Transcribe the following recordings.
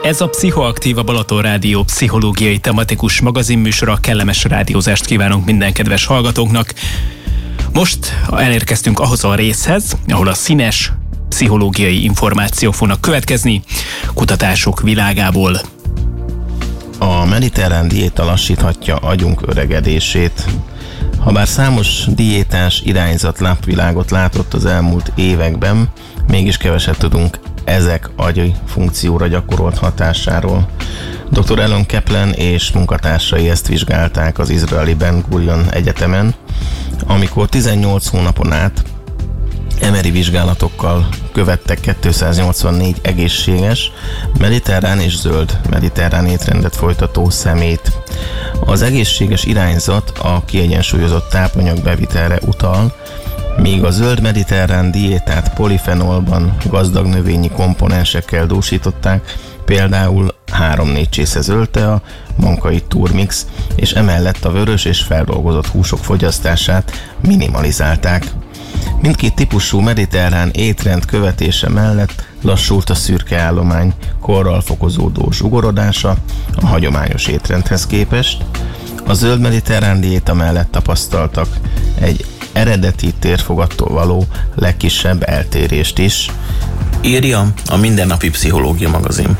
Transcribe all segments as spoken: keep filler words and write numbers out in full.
Ez a Pszichoaktív, a Balaton Rádió pszichológiai tematikus magazinműsora. Kellemes rádiózást kívánunk minden kedves hallgatóknak. Most elérkeztünk ahhoz a részhez, ahol a színes pszichológiai információk fognak következni kutatások világából. A mediterrán diéta lassíthatja agyunk öregedését. Habár számos diétás irányzat lápvilágot látott az elmúlt években, mégis keveset tudunk ezek agyi funkcióra gyakorolt hatásáról. doktor Alan Kaplan és munkatársai ezt vizsgálták az izraeli Ben Gurion Egyetemen, amikor tizennyolc hónapon át em er i vizsgálatokkal követtek kétszáznyolcvannégy egészséges, mediterrán és zöld mediterrán étrendet folytató szemét. Az egészséges irányzat a kiegyensúlyozott tápanyagbevitelre utal, míg a zöld mediterrán diétát polifenolban gazdag növényi komponensekkel dúsították, például három-négy csésze zöldtea, mankai turmix, és emellett a vörös és feldolgozott húsok fogyasztását minimalizálták. Mindkét típusú mediterrán étrend követése mellett lassult a szürke állomány korral fokozódó zsugorodása a hagyományos étrendhez képest. A zöld mediterrán diéta mellett tapasztaltak egy eredeti térfogattól való legkisebb eltérést is, írja a Mindennapi Pszichológia magazin.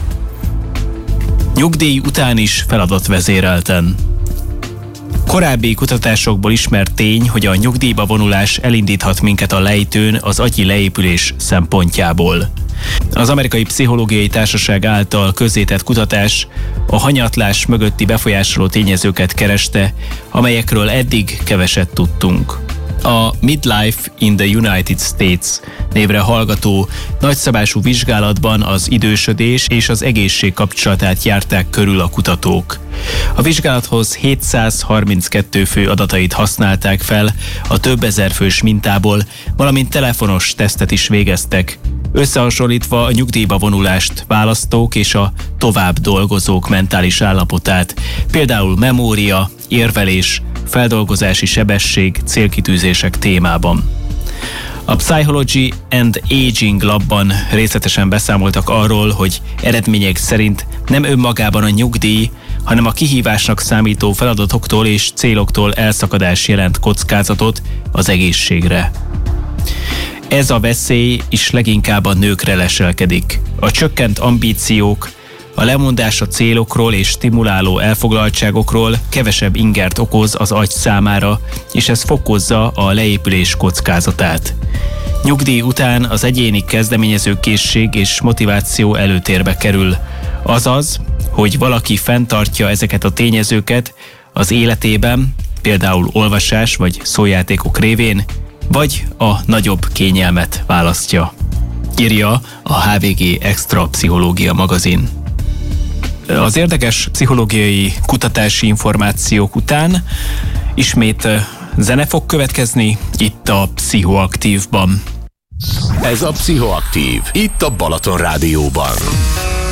Nyugdíj után is feladatvezérelten. Korábbi kutatásokból ismert tény, hogy a nyugdíjba vonulás elindíthat minket a lejtőn az agyi leépülés szempontjából. Az Amerikai Pszichológiai Társaság által közzétett kutatás a hanyatlás mögötti befolyásoló tényezőket kereste, amelyekről eddig keveset tudtunk. A Midlife in the United States névre hallgató nagyszabású vizsgálatban az idősödés és az egészség kapcsolatát járták körül a kutatók. A vizsgálathoz hétszázharminckettő fő adatait használták fel a több ezer fős mintából, valamint telefonos tesztet is végeztek, összehasonlítva a nyugdíjba vonulást választók és a tovább dolgozók mentális állapotát, például memória, érvelés, feldolgozási sebesség, célkitűzések témában. A Psychology and Aging Labban részletesen beszámoltak arról, hogy eredmények szerint nem önmagában a nyugdíj, hanem a kihívásnak számító feladatoktól és céloktól elszakadás jelent kockázatot az egészségre. Ez a veszély is leginkább a nőkre leselkedik. A csökkent ambíciók, a lemondás a célokról és stimuláló elfoglaltságokról kevesebb ingert okoz az agy számára, és ez fokozza a leépülés kockázatát. Nyugdíj után az egyéni kezdeményezőkészség és motiváció előtérbe kerül. Azaz, hogy valaki fenntartja ezeket a tényezőket az életében, például olvasás vagy szójátékok révén, vagy a nagyobb kényelmet választja. Írja a há vé gé Extra Pszichológia magazin. Az érdekes pszichológiai kutatási információk után ismét zene fog következni itt a Pszichoaktívban. Ez a Pszichoaktív, itt a Balaton Rádióban.